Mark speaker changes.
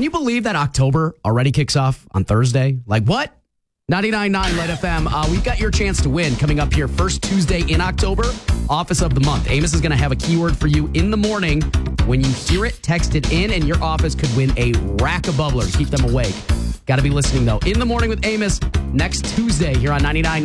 Speaker 1: you believe that October already kicks off on Thursday? Like what? 99.9 Light FM. We've got your chance to win coming up here first Tuesday in October, Office of the Month. Amos is going to have a keyword for you in the morning. When you hear it, text it in, and your office could win a rack of bubblers. Keep them awake. Got to be listening, though. In the Morning with Amos next Tuesday here on 99.9